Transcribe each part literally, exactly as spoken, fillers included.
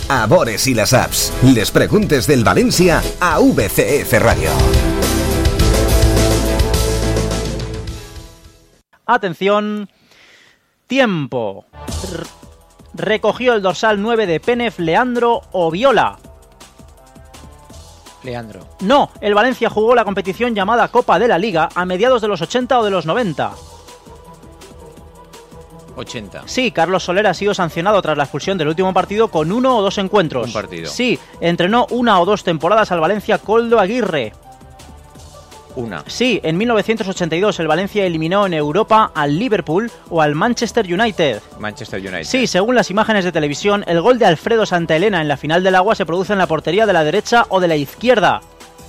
a Bores i les Saps. Les preguntes del València a V C F Radio. Atención, tiempo. R- recogió el dorsal nueve de Penef Leandro Oviola. Leandro. No, el Valencia jugó la competición llamada Copa de la Liga a mediados de los ochenta o de los noventa. ochenta. Sí, Carlos Soler ha sido sancionado tras la expulsión del último partido con uno o dos encuentros. Un partido. Sí, entrenó una o dos temporadas al Valencia Koldo Aguirre. Una. Sí, en mil novecientos ochenta y dos el Valencia eliminó en Europa al Liverpool o al Manchester United. Manchester United. Sí, según las imágenes de televisión, el gol de Alfredo Santaelena en la final del Agua se produce en la portería de la derecha o de la izquierda.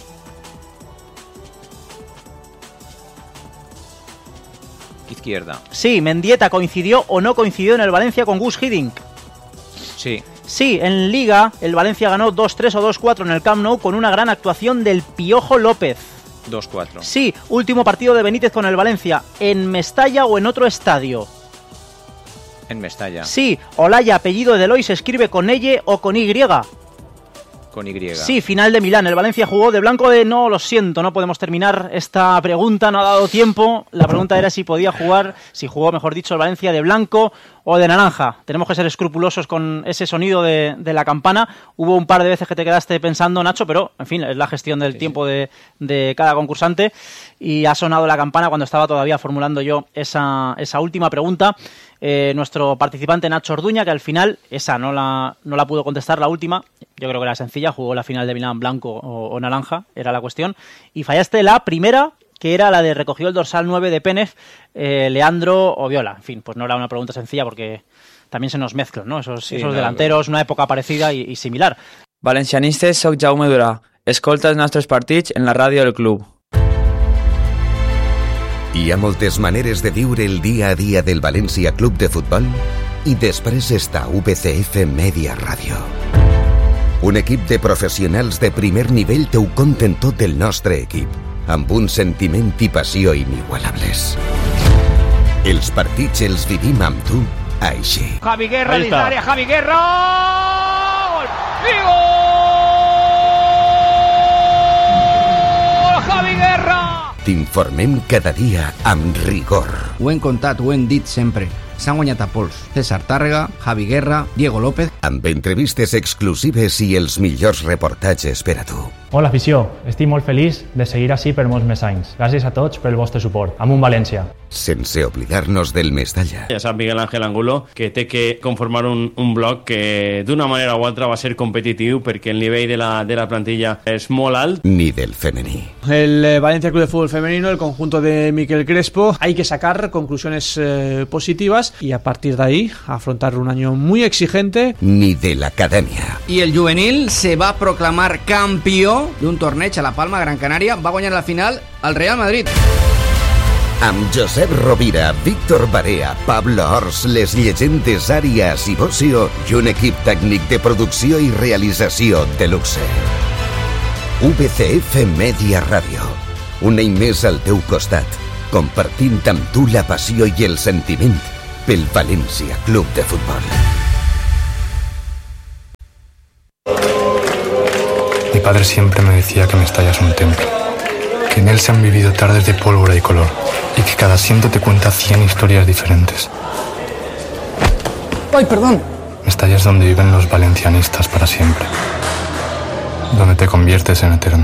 Izquierda. Sí, Mendieta coincidió o no coincidió en el Valencia con Gus Hiddink. Sí. Sí, en Liga el Valencia ganó dos tres o dos cuatro en el Camp Nou con una gran actuación del Piojo López. dos cuatro. Sí, último partido de Benítez con el Valencia, ¿en Mestalla o en otro estadio? En Mestalla. Sí, Olaya, apellido de Eloy, se escribe con Y o con Y. Con Y. Sí, final de Milán, el Valencia jugó de blanco de... No, lo siento, no podemos terminar esta pregunta, no ha dado tiempo. La pregunta era si podía jugar, si jugó, mejor dicho, el Valencia de blanco o de naranja. Tenemos que ser escrupulosos con ese sonido de, de la campana. Hubo un par de veces que te quedaste pensando, Nacho, pero, en fin, es la gestión del sí, tiempo sí. De, de cada concursante. Y ha sonado la campana cuando estaba todavía formulando yo esa, esa última pregunta. Eh, nuestro participante Nacho Orduña, que al final, esa no la, no la pudo contestar, la última, yo creo que era sencilla, jugó la final de Milán blanco o, o naranja, era la cuestión, y fallaste la primera, que era la de recogió el dorsal nueve de Penef, eh, Leandro Oviola. En fin, pues no era una pregunta sencilla porque también se nos mezclan, ¿no? Esos, sí, esos no, delanteros, una època parecida i, i similar. Valencianistes, soc Jaume Durà. Escolta els nostres partits en la ràdio del club. Hi ha moltes maneres de viure el dia a dia del València Club de Futbol i després està V C F Media Ràdio. Un equip de professionals de primer nivell t'ho conten tot del nostre equip, amb un sentiment i passió inigualables. Els partits els vivim amb tu així. Javi Guerra dins l'àrea, Javi Guerra! Gol! I gol! Javi Guerra! T'informem cada dia amb rigor. Ho hem contat, ho hem dit sempre. S'han guanyat a pols. César Tàrrega, Javi Guerra, Diego López... Amb entrevistes exclusives i els millors reportatges per a tu. Hola, afició. Estic molt feliç de seguir així per molts més anys. Gràcies a tots pel vostre suport. Amunt València. Sense oblidar-nos del Mestalla. Ja sap Miguel Ángel Angulo que té que conformar un, un bloc que d'una manera o altra va ser competitiu perquè el nivell de la, de la plantilla és molt alt. Ni del femení. El eh, Valencia Club de Fútbol Femenino, el conjunto de Miquel Crespo, hay que sacar conclusiones eh, positivas y a partir de ahí afrontar un año muy exigente. Ni de la academia. Y el juvenil se va a proclamar campeón de un torneig a La Palma, Gran Canària. Va guanyar la final al Real Madrid. Amb Josep Rovira, Víctor Barea, Pablo Ors, les llegendes Àrias i Bocio i un equip tècnic de producció i realització de luxe. V C F Media Ràdio. Un any més al teu costat, compartint amb tu la passió i el sentiment pel València Club de Futbol. Mi padre siempre me decía que Mestalla es un templo, que en él se han vivido tardes de pólvora y color, y que cada asiento te cuenta cien historias diferentes. ¡Ay, perdón! Mestalla es donde viven los valencianistas para siempre, donde te conviertes en eterno,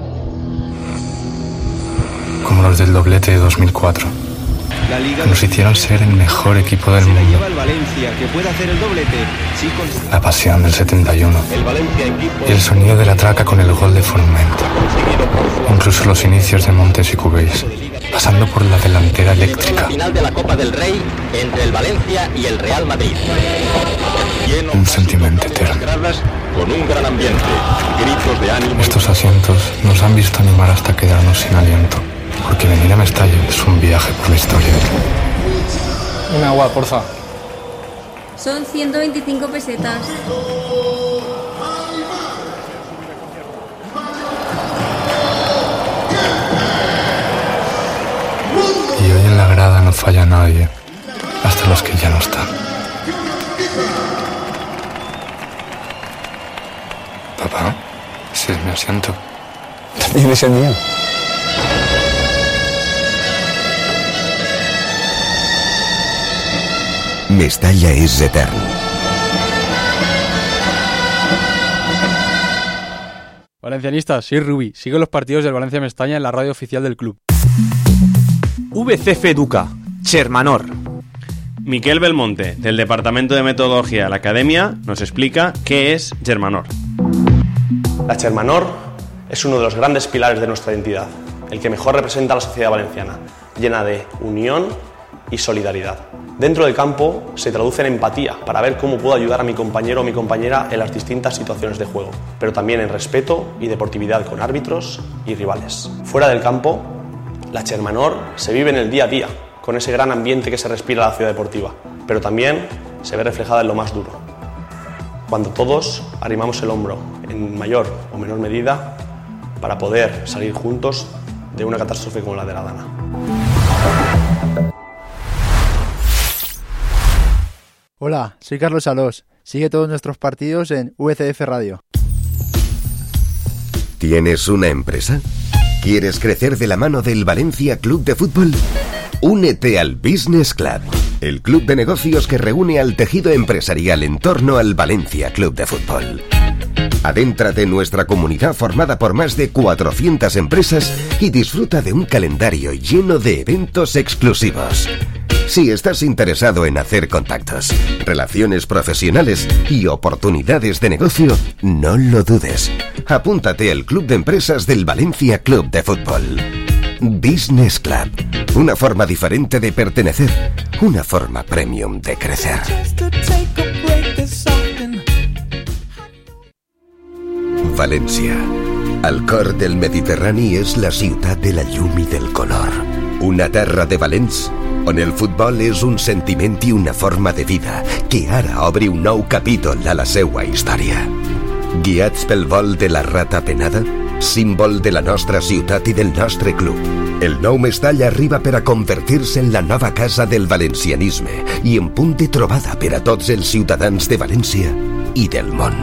como los del doblete de dos mil cuatro. La Liga nos hicieron ser el mejor equipo del mundo. Lleva el Valencia, que puede hacer el doblete. Sí, con... La pasión del setenta y uno. El Valencia equipo... Y el sonido de la traca con el gol de Forment. Incluso los inicios de Montes y Cubells, pasando por la delantera eléctrica. La final de la Copa del Rey entre el Valencia y el Real Madrid. Un sentimiento eterno. Con un gran ambiente, gritos de ánimo. Estos asientos nos han visto animar hasta quedarnos sin aliento. Porque venir a Mestalla es un viaje por la historia. Un agua, porfa. Son ciento veinticinco pesetas. Y hoy en la grada no falla nadie, hasta los que ya no están. Papá, ese es mi asiento. También es el mío. Mestalla es eterno. Valencianistas, soy Rubi. Sigo los partidos del Valencia Mestalla en la radio oficial del club. V C F Educa, Chermanor. Miquel Belmonte, del Departamento de Metodología de la Academia, nos explica qué es Chermanor. La Chermanor es uno de los grandes pilares de nuestra identidad, el que mejor representa a la sociedad valenciana, llena de unión y solidaridad. Dentro del campo se traduce en empatía para ver cómo puedo ayudar a mi compañero o mi compañera en las distintas situaciones de juego, pero también en respeto y deportividad con árbitros y rivales. Fuera del campo, la Chermanor se vive en el día a día, con ese gran ambiente que se respira en la ciudad deportiva, pero también se ve reflejada en lo más duro, cuando todos arrimamos el hombro en mayor o menor medida para poder salir juntos de una catástrofe como la de la Dana. Hola, soy Carlos Alós. Sigue todos nuestros partidos en V C F Radio. ¿Tienes una empresa? ¿Quieres crecer de la mano del Valencia Club de Fútbol? Únete al Business Club, el club de negocios que reúne al tejido empresarial en torno al Valencia Club de Fútbol. Adéntrate en nuestra comunidad formada por más de cuatrocientas empresas y disfruta de un calendario lleno de eventos exclusivos. Si estás interesado en hacer contactos, relaciones profesionales y oportunidades de negocio, no lo dudes. Apúntate al Club de Empresas del Valencia Club de Fútbol. Business Club, una forma diferente de pertenecer, una forma premium de crecer. València, al cor del Mediterrani, és la ciutat de la llum i del color. Una terra de valents on el futbol és un sentiment i una forma de vida que ara obre un nou capítol a la seua història. Guiats pel vol de la rata penada, símbol de la nostra ciutat i del nostre club, el nou Mestalla arriba per a convertir-se en la nova casa del valencianisme i en punt de trobada per a tots els ciutadans de València i del món.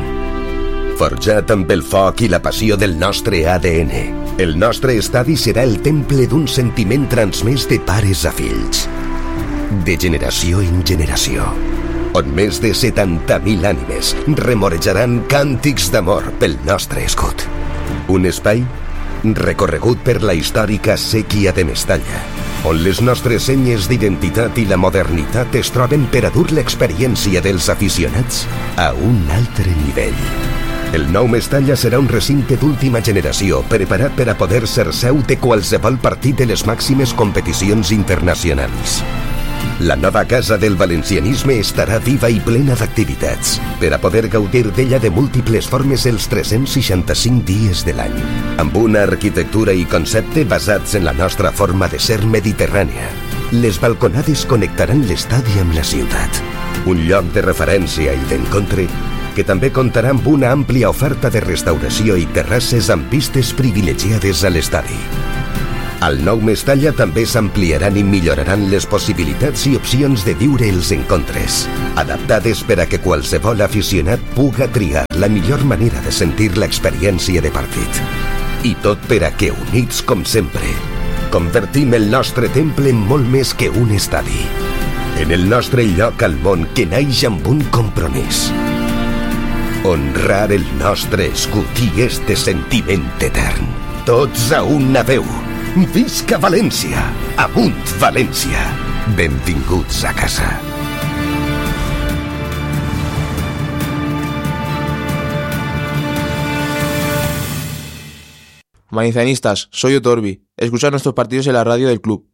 Forjat amb el foc i la passió del nostre A D N, el nostre estadi serà el temple d'un sentiment transmès de pares a fills, de generació en generació, on més de setanta mil ànimes remorejaran càntics d'amor pel nostre escut. Un espai recorregut per la històrica sèquia de Mestalla, on les nostres senyes d'identitat i la modernitat es troben per a dur l'experiència dels aficionats a un altre nivell. El nou Mestalla serà un recinte d'última generació preparat per a poder ser seu de qualsevol partit de les màximes competicions internacionals. La nova casa del valencianisme estarà viva i plena d'activitats per a poder gaudir d'ella de múltiples formes els tres-cents seixanta-cinc dies de l'any, amb una arquitectura i concepte basats en la nostra forma de ser mediterrània. Les balconades connectaran l'estadi amb la ciutat, un lloc de referència i d'encontre que també comptarà amb una àmplia oferta de restauració i terrasses amb vistes privilegiades a l'estadi. Al nou Mestalla també s'ampliaran i milloraran les possibilitats i opcions de viure els encontres, adaptades per a que qualsevol aficionat puga triar la millor manera de sentir l'experiència de partit. I tot per a que, units com sempre, convertim el nostre temple en molt més que un estadi, en el nostre lloc al món que naix amb un compromís: honrar el nostre escut i este sentiment etern. Tots a una veu. Visca València! Amunt València! Benvinguts a casa. Valencianistas, soy Otorbi. Escuchad nuestros partidos en la radio del club.